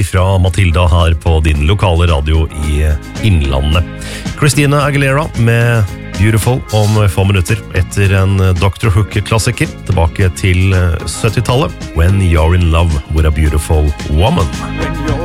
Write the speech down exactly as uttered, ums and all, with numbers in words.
ifra Matilda her på din lokale radio i Innlandet. Christina Aguilera med Beautiful om få minutter etter en doktor Hook-klassiker tilbake til syttitallet. When You're in Love with a Beautiful Woman.